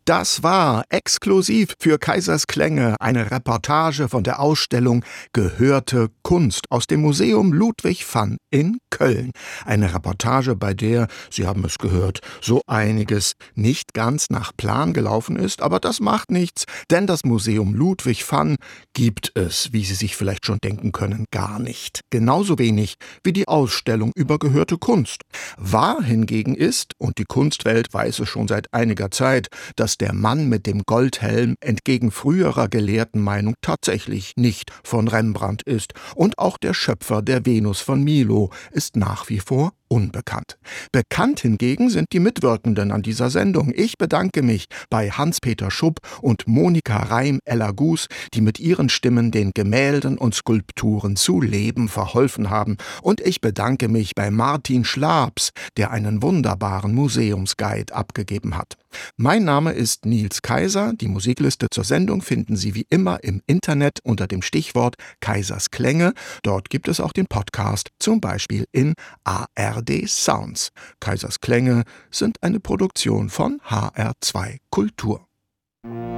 Das war exklusiv für Kaisers Klänge eine Reportage von der Ausstellung Gehörte Kunst aus dem Museum Ludwig van in Köln. Eine Reportage, bei der, Sie haben es gehört, so einiges nicht ganz nach Plan gelaufen ist, aber das macht nichts, denn das Museum Ludwig van gibt es, wie Sie sich vielleicht schon denken können, gar nicht. Genauso wenig wie die Ausstellung über gehörte Kunst. Wahr hingegen ist, und die Kunstwelt weiß es schon seit einiger Zeit, dass der Mann mit dem Goldhelm entgegen früherer gelehrten Meinung tatsächlich nicht von Rembrandt ist. Und auch der Schöpfer der Venus von Milo ist nach wie vor unbekannt. Bekannt hingegen sind die Mitwirkenden an dieser Sendung. Ich bedanke mich bei Hans-Peter Schupp und Monika Reim-Elagus, die mit ihren Stimmen den Gemälden und Skulpturen zu Leben verholfen haben. Und ich bedanke mich bei Martin Schlaabs, der einen wunderbaren Museumsguide abgegeben hat. Mein Name ist Nils Kaiser. Die Musikliste zur Sendung finden Sie wie immer im Internet unter dem Stichwort Kaisers Klänge. Dort gibt es auch den Podcast, zum Beispiel in ARD Sounds. Kaisers Klänge sind eine Produktion von HR2 Kultur.